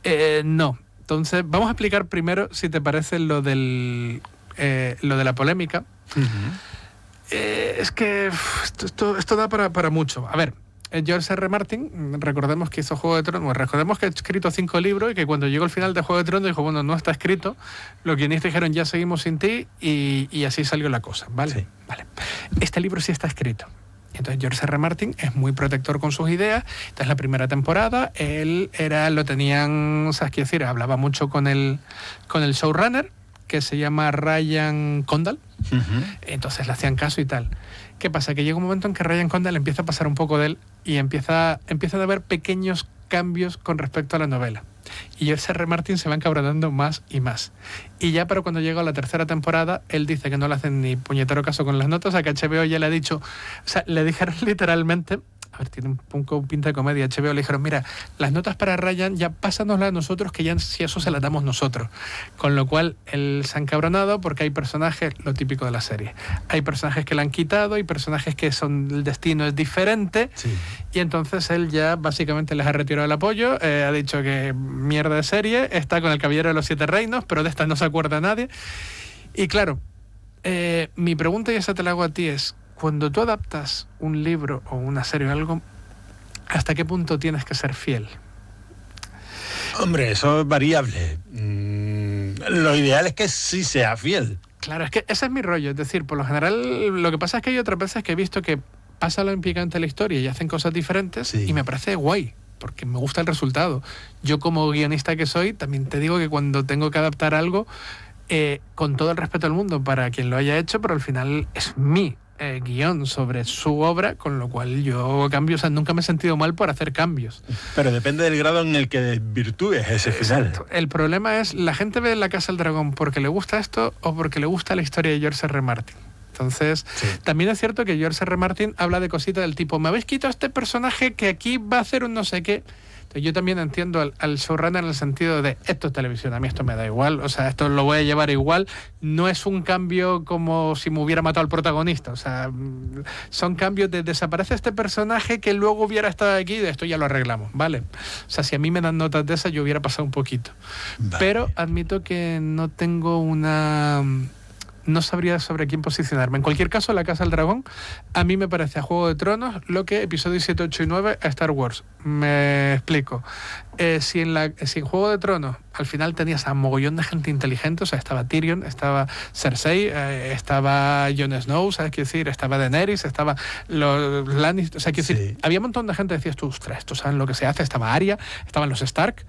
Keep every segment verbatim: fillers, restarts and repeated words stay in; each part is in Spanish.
Eh, no. Entonces, vamos a explicar primero, si te parece, lo del eh, lo de la polémica. Uh-huh. Eh, es que uf, esto, esto, esto da para, para mucho. A ver, George R. Martin, recordemos que hizo Juego de Tronos, bueno, recordemos que ha escrito cinco libros y que cuando llegó el final de Juego de Tronos dijo, bueno, no está escrito, los guionistas dijeron, ya seguimos sin ti, y, y así salió la cosa, ¿vale? Sí. Vale. Este libro sí está escrito. Entonces George R. Martin es muy protector con sus ideas. Entonces la primera temporada él era, lo tenían, o sea, quiero decir, hablaba mucho con el, con el showrunner, que se llama Ryan Condal. Uh-huh. Entonces le hacían caso y tal. ¿Qué pasa? Que llega un momento en que Ryan Condal empieza a pasar un poco de él y empieza, empieza a haber pequeños cambios con respecto a la novela. Y George R. Martin se va encabronando más y más. Y ya para cuando llegó a la tercera temporada, él dice que no le hacen ni puñetero caso con las notas, a que H B O ya le ha dicho, o sea, le dijeron literalmente, a ver, tiene un poco pinta de comedia, H B O le dijeron, mira, las notas para Ryan ya pásanoslas a nosotros, que ya si eso se las damos nosotros. Con lo cual, él se ha encabronado porque hay personajes, lo típico de la serie, hay personajes que le han quitado, hay personajes que son, el destino es diferente, sí. Y entonces él ya básicamente les ha retirado el apoyo, eh, ha dicho que mierda de serie, está con el Caballero de los Siete Reinos, pero de esta no se acuerda nadie. Y claro, eh, mi pregunta, y esa te la hago a ti, es, cuando tú adaptas un libro o una serie o algo, ¿hasta qué punto tienes que ser fiel? Hombre, eso es variable. Mm, lo ideal es que sí sea fiel. Claro, es que ese es mi rollo. Es decir, por lo general, lo que pasa es que hay otras veces que he visto que pasa lo picante la historia y hacen cosas diferentes, sí. Y me parece guay, porque me gusta el resultado. Yo como guionista que soy, también te digo que cuando tengo que adaptar algo, eh, con todo el respeto del mundo para quien lo haya hecho, pero al final es mi Eh, guión sobre su obra, con lo cual yo cambio, o sea, nunca me he sentido mal por hacer cambios. Pero depende del grado en el que desvirtúes ese final. Exacto. El problema es, la gente ve La Casa del Dragón porque le gusta esto o porque le gusta la historia de George R. Martin. Entonces, sí. También es cierto que George R. Martin habla de cositas del tipo, me habéis quitado este personaje que aquí va a hacer un no sé qué. Yo también entiendo al, al showrunner en el sentido de, esto es televisión, a mí esto me da igual, o sea, esto lo voy a llevar igual, no es un cambio como si me hubiera matado al protagonista, o sea, son cambios de desaparece este personaje que luego hubiera estado aquí, de esto ya lo arreglamos, ¿vale? O sea, si a mí me dan notas de esas, yo hubiera pasado un poquito. Vale. Pero admito que no tengo una... no sabría sobre quién posicionarme. En cualquier caso, La Casa del Dragón a mí me parece a Juego de Tronos lo que episodios siete, ocho y nueve a Star Wars. Me explico. Eh, si, en la, si en Juego de Tronos al final tenías a mogollón de gente inteligente, o sea, estaba Tyrion, estaba Cersei, eh, estaba Jon Snow, ¿sabes qué decir? Estaba Daenerys, estaba los Lannister, o sea, quiero sí. decir, había un montón de gente que decías tú, ostras, estos saben lo que se hace, estaba Arya, estaban los Stark.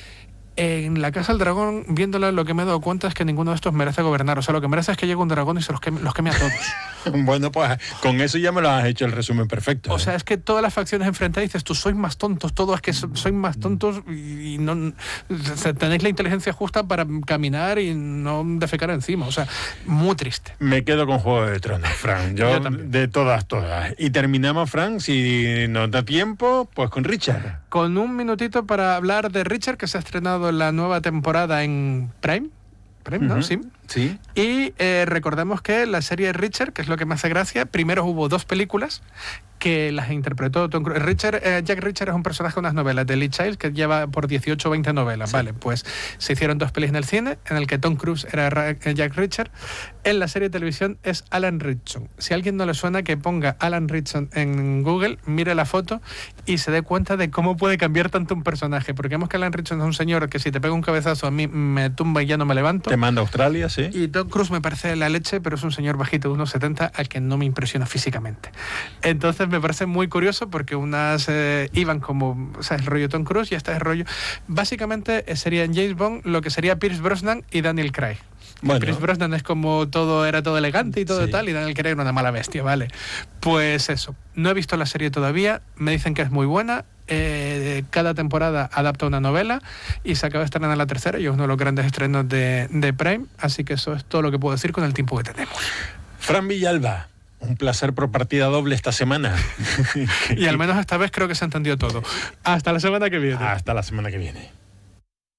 En La Casa del Dragón, viéndola, lo que me he dado cuenta es que ninguno de estos merece gobernar. O sea, lo que merece es que llegue un dragón y se los queme, los queme a todos. Bueno, pues con eso ya me lo has hecho el resumen perfecto. O ¿eh? sea, es que todas las facciones enfrentadas dices, tú sois más tontos, todos es que so, sois más tontos y no o sea, tenéis la inteligencia justa para caminar y no defecar encima. O sea, muy triste. Me quedo con Juego de Tronos, Fran. Yo, Yo de todas, todas. Y terminamos, Fran, si nos da tiempo, pues con Richard. Con un minutito para hablar de Richard, que se ha estrenado la nueva temporada en Prime. Prime, ¿no? Uh-huh. Sí. Sí. Y eh, recordemos que la serie Richard, que es lo que me hace gracia, primero hubo dos películas que las interpretó Tom Cruise. Richard, eh, Jack Richard es un personaje de unas novelas de Lee Child que lleva por dieciocho o veinte novelas, sí. Vale, pues se hicieron dos pelis en el cine en el que Tom Cruise era Jack Richard. En la serie de televisión es Alan Ritchson. Si a alguien no le suena, que ponga Alan Ritchson en Google, mire la foto y se dé cuenta de cómo puede cambiar tanto un personaje, porque vemos que Alan Ritchson es un señor que si te pega un cabezazo a mí me tumba y ya no me levanto. Te manda a Australia, sí. Y Tom Cruise me parece la leche, pero es un señor bajito de uno setenta al que no me impresiona físicamente. Entonces me parece muy curioso porque unas eh, iban como, o sea, el rollo Tom Cruise y este es el rollo. Básicamente eh, serían James Bond lo que sería Pierce Brosnan y Daniel Craig. Bueno. Pierce Brosnan es como todo, era todo elegante y todo sí. Tal, y Daniel Craig era una mala bestia, ¿vale? Pues eso, no he visto la serie todavía, me dicen que es muy buena. Eh, cada temporada adapta una novela y se acaba de estrenar la tercera y es uno de los grandes estrenos de, de Prime, así que eso es todo lo que puedo decir con el tiempo que tenemos. Fran Villalba, un placer por partida doble esta semana. Y al menos esta vez creo que se ha entendido todo. Hasta la semana que viene. Hasta la semana que viene.